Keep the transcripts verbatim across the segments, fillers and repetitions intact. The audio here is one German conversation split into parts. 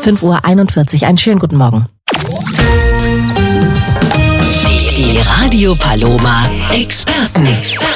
fünf Uhr einundvierzig. Einen schönen guten Morgen. Die Radio Paloma Experten.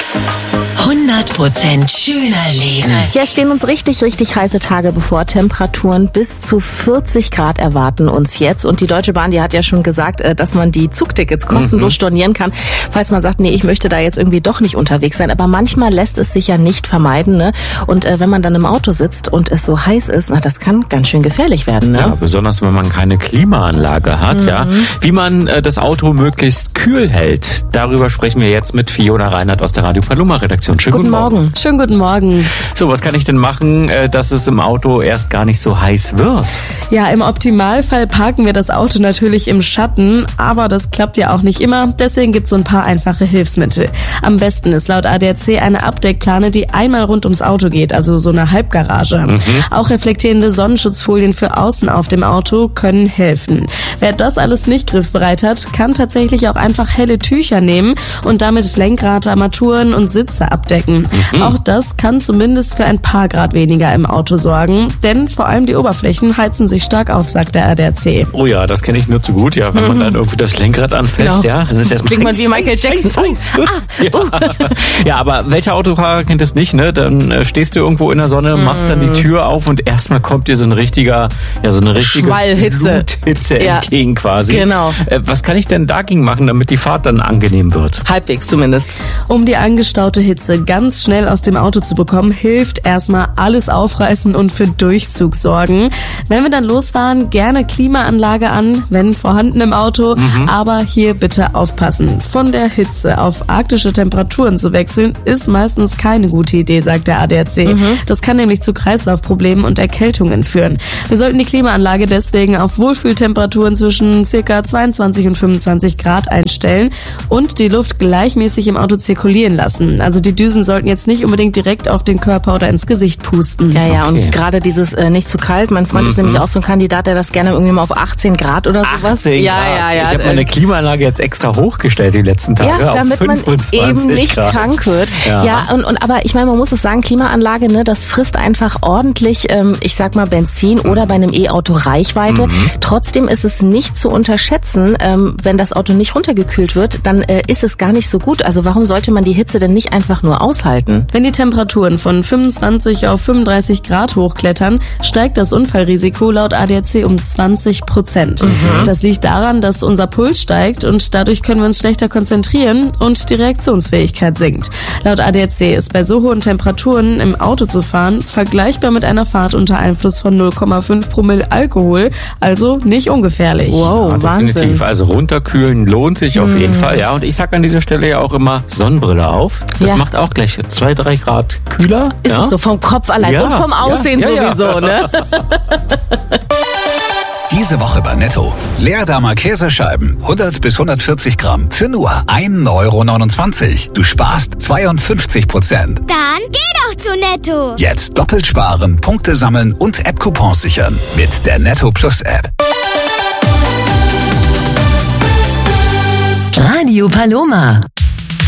hundert Prozent schöner Leben. Ja, es stehen uns richtig, richtig heiße Tage bevor. Temperaturen bis zu vierzig Grad erwarten uns jetzt. Und die Deutsche Bahn, die hat ja schon gesagt, dass man die Zugtickets kostenlos mhm. stornieren kann, falls man sagt, nee, ich möchte da jetzt irgendwie doch nicht unterwegs sein. Aber manchmal lässt es sich ja nicht vermeiden, ne? Und äh, wenn man dann im Auto sitzt und es so heiß ist, na, das kann ganz schön gefährlich werden, ne? Ja, besonders wenn man keine Klimaanlage hat, mhm. ja. Wie man äh, das Auto möglichst kühl hält, darüber sprechen wir jetzt mit Fiona Reinhardt aus der Radio Paloma Redaktion. Schönen guten, guten Morgen. Morgen. Schönen guten Morgen. So, was kann ich denn machen, dass es im Auto erst gar nicht so heiß wird? Ja, im Optimalfall parken wir das Auto natürlich im Schatten, aber das klappt ja auch nicht immer. Deswegen gibt es so ein paar einfache Hilfsmittel. Am besten ist laut A D A C eine Abdeckplane, die einmal rund ums Auto geht, also so eine Halbgarage. Mhm. Auch reflektierende Sonnenschutzfolien für außen auf dem Auto können helfen. Wer das alles nicht griffbereit hat, kann tatsächlich auch einfach helle Tücher nehmen und damit Lenkrad, Armaturen und Sitze abdecken. Mhm. Auch das kann zumindest für ein paar Grad weniger im Auto sorgen, denn vor allem die Oberflächen heizen sich stark auf, sagt der A D A C. Oh ja, das kenne ich nur zu gut, ja, wenn mhm. man dann irgendwie das Lenkrad anfasst, genau. ja, dann ist erstmal klingt man wie Michael Jackson. Ah, ja. Uh. ja, aber welcher Autofahrer kennt das nicht, ne? Dann äh, stehst du irgendwo in der Sonne, mhm. machst dann die Tür auf und erstmal kommt dir so ein richtiger, ja, so eine richtige Schwallhitze Bluthitze ja. entgegen quasi. Genau. Äh, was kann ich denn dagegen machen, damit die Fahrt dann angenehm wird? Halbwegs zumindest. Um die angestaute Hitze ganz schnell aus dem Auto zu bekommen, hilft erstmal alles aufreißen und für Durchzug sorgen. Wenn wir dann losfahren, gerne Klimaanlage an, wenn vorhanden im Auto, mhm. aber hier bitte aufpassen. Von der Hitze auf arktische Temperaturen zu wechseln, ist meistens keine gute Idee, sagt der A D A C. Mhm. Das kann nämlich zu Kreislaufproblemen und Erkältungen führen. Wir sollten die Klimaanlage deswegen auf Wohlfühltemperaturen zwischen ca. zweiundzwanzig und fünfundzwanzig Grad einstellen und die Luft gleichmäßig im Auto zirkulieren lassen. Also die Düsen sollten jetzt nicht unbedingt direkt auf den Körper oder ins Gesicht pusten. Ja, ja, okay. Und gerade dieses äh, nicht zu kalt. Mein Freund mhm. ist nämlich auch so ein Kandidat, der das gerne irgendwie mal auf achtzehn Grad oder sowas. achtzehn ja, Grad. ja, ja. Ich habe meine Klimaanlage jetzt extra hochgestellt die letzten Tage. Ja, damit auf man eben nicht Grad. krank wird. Ja, ja und, und aber ich meine, man muss es sagen, Klimaanlage, ne, das frisst einfach ordentlich, ähm, ich sag mal Benzin mhm. oder bei einem E-Auto Reichweite. Mhm. Trotzdem ist es nicht zu unterschätzen, ähm, wenn das Auto nicht runtergekühlt wird, dann äh, ist es gar nicht so gut. Also warum sollte man die Hitze denn nicht einfach nur aushalten? Wenn die Temperaturen von fünfundzwanzig auf fünfunddreißig Grad hochklettern, steigt das Unfallrisiko laut A D A C um zwanzig Prozent. Mhm. Das liegt daran, dass unser Puls steigt und dadurch können wir uns schlechter konzentrieren und die Reaktionsfähigkeit sinkt. Laut A D A C ist bei so hohen Temperaturen im Auto zu fahren vergleichbar mit einer Fahrt unter Einfluss von null Komma fünf Promille Alkohol, also nicht ungefährlich. Wow, ja, Wahnsinn. Definitiv. Also runterkühlen lohnt sich mhm. auf jeden Fall, ja. Und ich sag an dieser Stelle ja auch immer Sonnenbrille auf. Das ja. macht auch gleich zwei, drei Grad kühler. Ist ja? es so vom Kopf allein ja. und vom Aussehen ja, ja, sowieso, ja. ne? Diese Woche bei Netto. Leerdammer Käsescheiben, hundert bis hundertvierzig Gramm für nur ein Euro neunundzwanzig. Du sparst zweiundfünfzig Prozent. Dann geh doch zu Netto. Jetzt doppelt sparen, Punkte sammeln und App-Coupons sichern mit der Netto Plus App. Radio Paloma.